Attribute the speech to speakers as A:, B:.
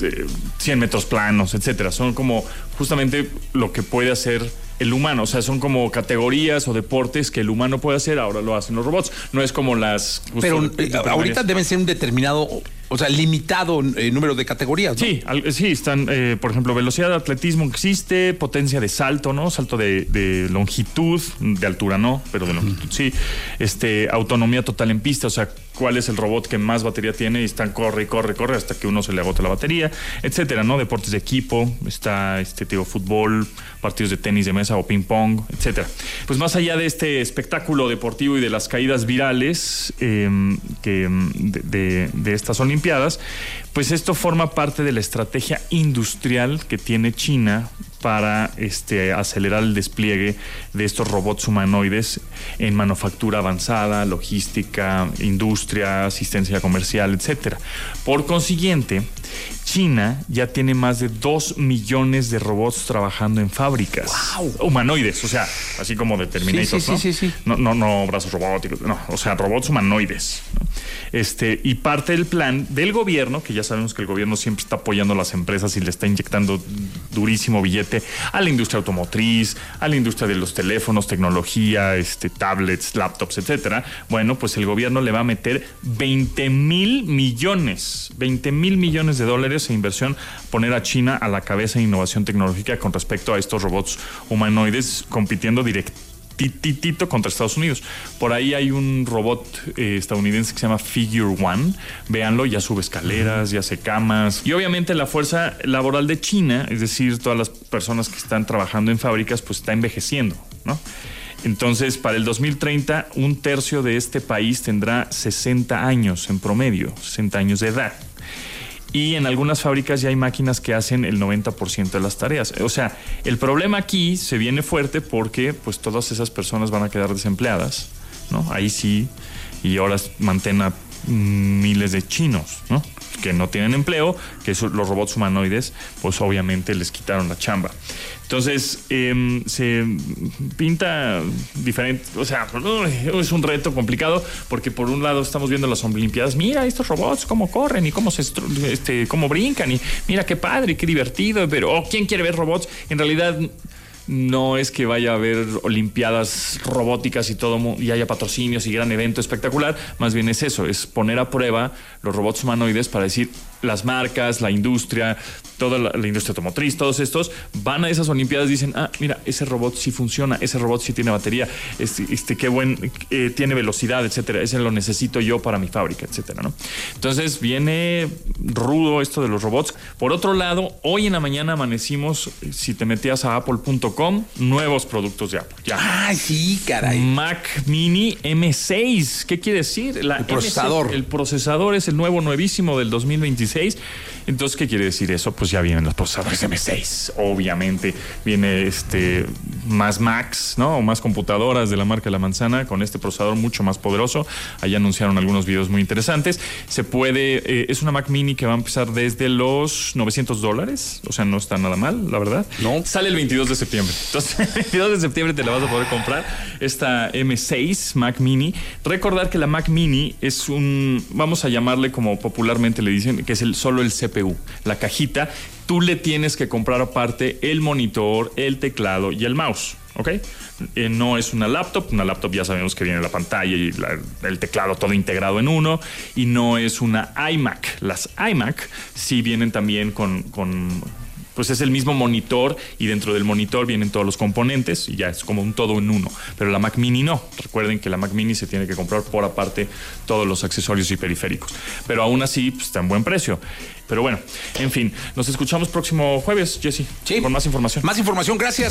A: 100 metros planos, etcétera. Son como justamente lo que puede hacer el humano. O sea, son como categorías o deportes que el humano puede hacer, ahora lo hacen los robots. No es como las...
B: Pero ahorita deben ser un determinado, o sea, limitado número de categorías, ¿no?
A: Sí, están, por ejemplo, velocidad de atletismo existe, potencia de salto, ¿no? Salto de longitud, de altura no, pero de longitud sí. Autonomía total en pista, o sea, cuál es el robot que más batería tiene y están corre hasta que uno se le agota la batería, etcétera, ¿no? Deportes de equipo, está fútbol, partidos de tenis de mesa o ping pong, etcétera. Pues más allá de este espectáculo deportivo y de las caídas virales de estas Olimpiadas, pues esto forma parte de la estrategia industrial que tiene China para acelerar el despliegue de estos robots humanoides en manufactura avanzada, logística, industria, asistencia comercial, etcétera. Por consiguiente, China ya tiene más de 2 millones de robots trabajando en fábricas. ¡Wow! Humanoides, o sea, así como de Terminator,
B: sí.
A: ¿no? No brazos robóticos, no, o sea, robots humanoides, ¿no? Y parte del plan del gobierno, que ya sabemos que el gobierno siempre está apoyando a las empresas y le está inyectando durísimo billete a la industria automotriz, a la industria de los teléfonos, tecnología, tablets, laptops, etcétera. Bueno, pues el gobierno le va a meter 20 mil millones de dólares en inversión, poner a China a la cabeza de innovación tecnológica con respecto a estos robots humanoides compitiendo directito contra Estados Unidos. Por ahí hay un robot estadounidense que se llama Figure One. Véanlo, ya sube escaleras, ya hace camas. Y obviamente la fuerza laboral de China, es decir, todas las personas que están trabajando en fábricas, pues está envejeciendo, ¿no? Entonces, para el 2030, 1/3 de este país tendrá 60 años en promedio, 60 años de edad. Y en algunas fábricas ya hay máquinas que hacen el 90% de las tareas. O sea, el problema aquí se viene fuerte porque pues todas esas personas van a quedar desempleadas, ¿no? Ahí sí, y ahora mantén a miles de chinos, ¿no? Que no tienen empleo, que los robots humanoides, pues obviamente les quitaron la chamba. Entonces, se pinta diferente, o sea, es un reto complicado porque por un lado estamos viendo las Olimpiadas, mira estos robots cómo corren y cómo cómo brincan y mira qué padre, qué divertido, pero ¿quién quiere ver robots? En realidad no es que vaya a haber olimpiadas robóticas y todo y haya patrocinios y gran evento espectacular, más bien es eso, es poner a prueba los robots humanoides para decir las marcas, la industria, toda la industria automotriz, todos estos van a esas olimpiadas y dicen, mira, ese robot sí funciona, ese robot sí tiene batería, qué buen, tiene velocidad, etcétera, ese lo necesito yo para mi fábrica, etcétera, ¿no? Entonces viene rudo esto de los robots. Por otro lado, hoy en la mañana amanecimos, si te metías a apple.com, nuevos productos de Apple. Ya.
B: ¡Ay, sí, caray!
A: Mac Mini M6, ¿qué quiere decir?
B: El procesador.
A: El procesador es el nuevísimo del 2026. Entonces, ¿qué quiere decir eso? Pues ya vienen los procesadores M6. Obviamente viene más Macs, ¿no? O más computadoras de la marca de la manzana con este procesador mucho más poderoso. Ahí anunciaron algunos videos muy interesantes. Se puede, es una Mac Mini que va a empezar desde los $900. O sea, no está nada mal, la verdad.
B: No.
A: Sale el 22 de septiembre. Entonces, el 22 de septiembre te la vas a poder comprar. Esta M6 Mac Mini. Recordar que la Mac Mini es vamos a llamarle como popularmente le dicen, que es solo el CPU, la cajita. Tú le tienes que comprar aparte el monitor, el teclado y el mouse, ¿ok? No es una laptop ya sabemos que viene la pantalla y el teclado todo integrado en uno, y no es una iMac. Las iMac sí vienen también con pues es el mismo monitor y dentro del monitor vienen todos los componentes y ya es como un todo en uno. Pero la Mac Mini no. Recuerden que la Mac Mini se tiene que comprar por aparte todos los accesorios y periféricos. Pero aún así pues, está en buen precio. Pero bueno, en fin, nos escuchamos próximo jueves, Jesse,
B: sí,
A: con más información.
B: Más información, gracias.